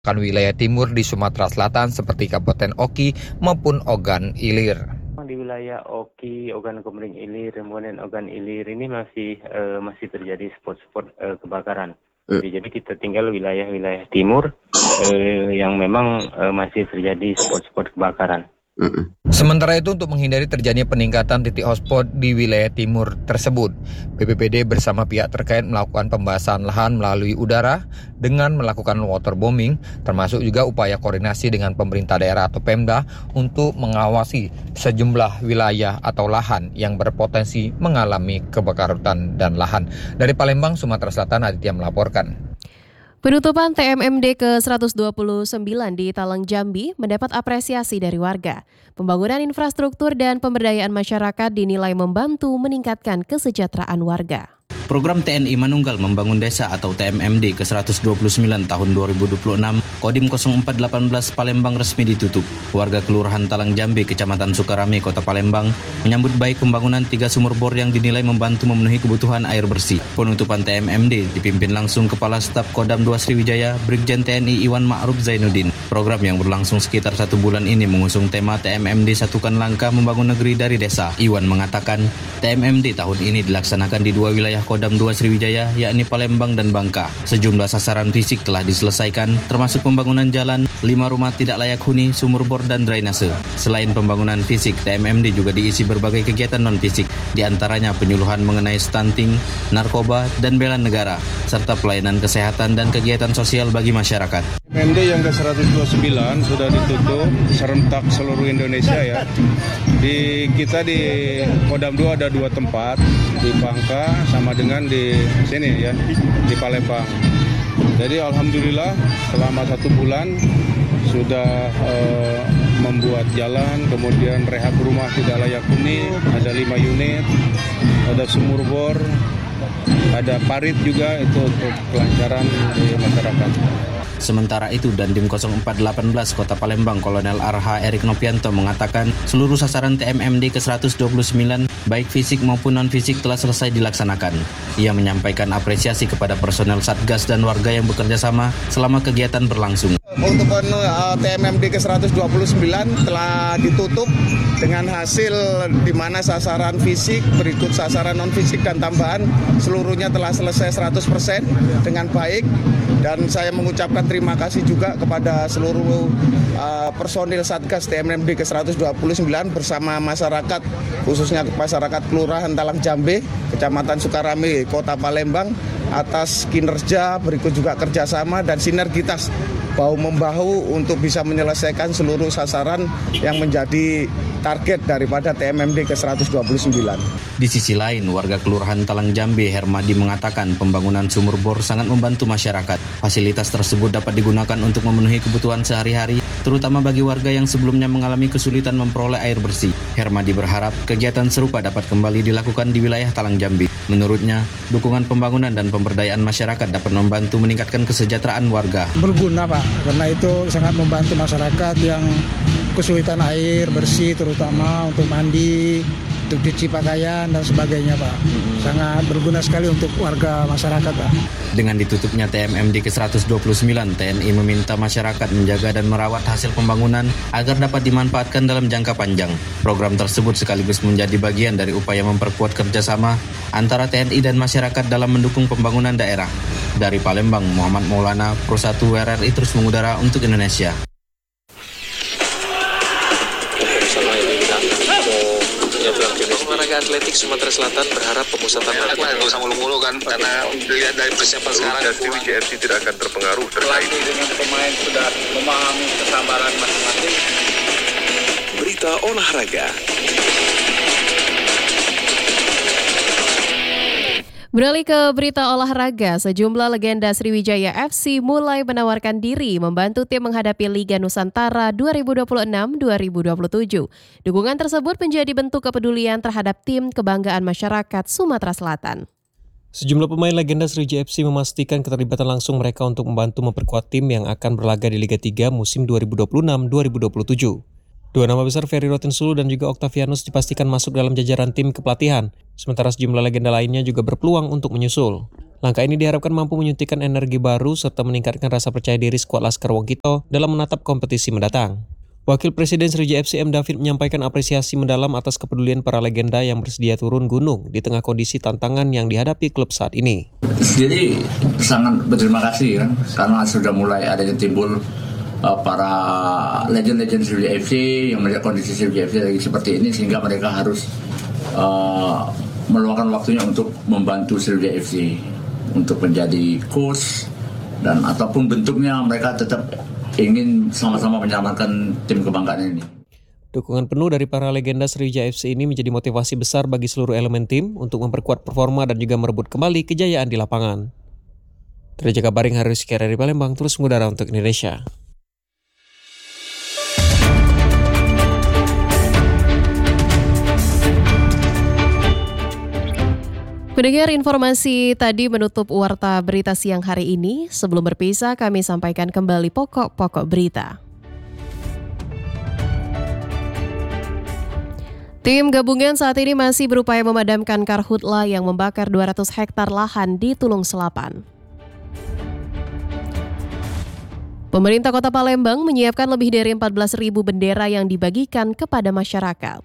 wilayah timur di Sumatera Selatan seperti Kabupaten Oki maupun Ogan Ilir. Di wilayah Oki, Ogan Komering Ilir, kemudian Ogan Ilir ini masih terjadi spot-spot kebakaran. Jadi kita tinggal wilayah-wilayah timur yang memang masih terjadi spot-spot kebakaran. Sementara itu, untuk menghindari terjadinya peningkatan titik hotspot di wilayah timur tersebut, BPBD bersama pihak terkait melakukan pembahasan lahan melalui udara dengan melakukan waterbombing, termasuk juga upaya koordinasi dengan pemerintah daerah atau Pemda untuk mengawasi sejumlah wilayah atau lahan yang berpotensi mengalami kebakaran dan lahan. Dari Palembang, Sumatera Selatan, Aditya melaporkan. Penutupan TMMD ke-129 di Talang Jambi mendapat apresiasi dari warga. Pembangunan infrastruktur dan pemberdayaan masyarakat dinilai membantu meningkatkan kesejahteraan warga. Program TNI Manunggal Membangun Desa atau TMMD ke-129 tahun 2026, Kodim 0418 Palembang resmi ditutup. Warga Kelurahan Talang Jambi, Kecamatan Sukarame, Kota Palembang, menyambut baik pembangunan 3 sumur bor yang dinilai membantu memenuhi kebutuhan air bersih. Penutupan TMMD dipimpin langsung Kepala Staf Kodam 2 Sriwijaya, Brigjen TNI Iwan Ma'ruf Zainuddin. Program yang berlangsung sekitar 1 bulan ini mengusung tema TMMD Satukan Langkah Membangun Negeri dari Desa. Iwan mengatakan, TMMD tahun ini dilaksanakan di 2 wilayah Kodam 2 Sriwijaya, yakni Palembang dan Bangka. Sejumlah sasaran fisik telah diselesaikan, termasuk pembangunan jalan, 5 rumah tidak layak huni, sumur bor, dan drainase. Selain pembangunan fisik, TMMD juga diisi berbagai kegiatan non-fisik, diantaranya penyuluhan mengenai stunting, narkoba, dan bela negara, serta pelayanan kesehatan dan kegiatan sosial bagi masyarakat. TMMD yang ke-129 sudah ditutup serentak seluruh Indonesia ya. Kita di Kodam 2 ada 2 tempat, di Bangka sama dengan di sini ya, di Palembang. Jadi alhamdulillah selama 1 bulan sudah membuat jalan, kemudian rehab rumah tidak layak huni, ada 5 unit, ada sumur bor, ada parit juga itu untuk kelancaran di masyarakat. Sementara itu, Dandim 0418 Kota Palembang Kolonel RH Erik Nopianto mengatakan seluruh sasaran TMMD ke-129 baik fisik maupun non-fisik telah selesai dilaksanakan. Ia menyampaikan apresiasi kepada personel Satgas dan warga yang bekerja sama selama kegiatan berlangsung. Untuk TMMD ke-129 telah ditutup dengan hasil di mana sasaran fisik berikut sasaran non-fisik dan tambahan seluruhnya telah selesai 100% dengan baik, dan saya mengucapkan terima kasih juga kepada seluruh personil Satgas TMMD ke-129 bersama masyarakat, khususnya masyarakat Kelurahan Talang Jambi, Kecamatan Sukarame, Kota Palembang, atas kinerja, berikut juga kerjasama dan sinergitas bahu-membahu untuk bisa menyelesaikan seluruh sasaran yang menjadi target daripada TMMD ke-129. Di sisi lain, warga Kelurahan Talang Jambi, Hermadi, mengatakan pembangunan sumur bor sangat membantu masyarakat. Fasilitas tersebut dapat digunakan untuk memenuhi kebutuhan sehari-hari, terutama bagi warga yang sebelumnya mengalami kesulitan memperoleh air bersih. Hermadi berharap kegiatan serupa dapat kembali dilakukan di wilayah Talang Jambi. Menurutnya, dukungan pembangunan dan pemberdayaan masyarakat dapat membantu meningkatkan kesejahteraan warga. Berguna Pak, karena itu sangat membantu masyarakat yang kesulitan air bersih, terutama untuk mandi, untuk cuci pakaian dan sebagainya Pak. Sangat berguna sekali untuk warga masyarakat Pak. Dengan ditutupnya TMMD ke-129, TNI meminta masyarakat menjaga dan merawat hasil pembangunan agar dapat dimanfaatkan dalam jangka panjang. Program tersebut sekaligus menjadi bagian dari upaya memperkuat kerjasama antara TNI dan masyarakat dalam mendukung pembangunan daerah. Dari Palembang, Muhammad Maulana, Pro 1 RRI terus mengudara untuk Indonesia. Olahraga atletik Sumatera Selatan berharap pemusatan latihan nggak usah mulu-mulu kan, karena dilihat dari persiapan sekarang dan Sriwijaya FC tidak akan terpengaruh pelatih dengan pemain sudah memahami kesabaran masing-masing. Berita olahraga. Beralih ke berita olahraga, sejumlah legenda Sriwijaya FC mulai menawarkan diri membantu tim menghadapi Liga Nusantara 2026-2027. Dukungan tersebut menjadi bentuk kepedulian terhadap tim kebanggaan masyarakat Sumatera Selatan. Sejumlah pemain legenda Sriwijaya FC memastikan keterlibatan langsung mereka untuk membantu memperkuat tim yang akan berlaga di Liga 3 musim 2026-2027. Dua nama besar Ferry Rotinsulu dan juga Octavianus dipastikan masuk dalam jajaran tim kepelatihan, sementara sejumlah legenda lainnya juga berpeluang untuk menyusul. Langkah ini diharapkan mampu menyuntikkan energi baru serta meningkatkan rasa percaya diri skuad Laskar Wongkito dalam menatap kompetisi mendatang. Wakil Presiden Sriwijaya FC M. David menyampaikan apresiasi mendalam atas kepedulian para legenda yang bersedia turun gunung di tengah kondisi tantangan yang dihadapi klub saat ini. Jadi sangat berterima kasih kan, karena sudah mulai adanya timbul para legend-legend Sriwijaya FC yang melihat kondisi Sriwijaya FC lagi seperti ini, sehingga mereka harus meluangkan waktunya untuk membantu Sriwijaya FC untuk menjadi coach dan ataupun bentuknya mereka tetap ingin sama-sama menyelamatkan tim kebanggaan ini. Dukungan penuh dari para legenda Sriwijaya FC ini menjadi motivasi besar bagi seluruh elemen tim untuk memperkuat performa dan juga merebut kembali kejayaan di lapangan. Dari Jakabaring, Haris Kera dari Palembang, terus mengudara untuk Indonesia. Pendengar, informasi tadi menutup warta berita siang hari ini. Sebelum berpisah, kami sampaikan kembali pokok-pokok berita. Tim gabungan saat ini masih berupaya memadamkan karhutla yang membakar 200 hektar lahan di Tulung Selapan. Pemerintah Kota Palembang menyiapkan lebih dari 14.000 bendera yang dibagikan kepada masyarakat.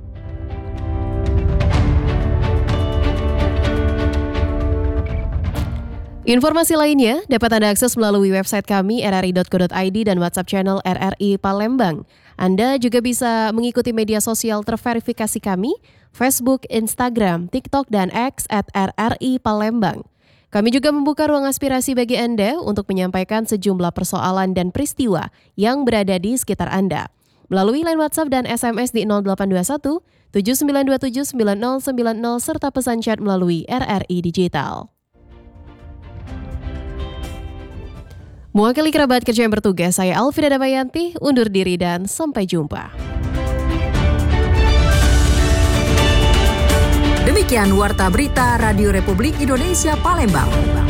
Informasi lainnya dapat Anda akses melalui website kami rri.co.id dan WhatsApp channel RRI Palembang. Anda juga bisa mengikuti media sosial terverifikasi kami, Facebook, Instagram, TikTok, dan X @RRI Palembang. Kami juga membuka ruang aspirasi bagi Anda untuk menyampaikan sejumlah persoalan dan peristiwa yang berada di sekitar Anda. Melalui line WhatsApp dan SMS di 0821 7927 9090 serta pesan chat melalui RRI Digital. Mewakili kerabat kerja yang bertugas, saya Alfida Damayanti, undur diri dan sampai jumpa. Demikian Warta Berita Radio Republik Indonesia Palembang.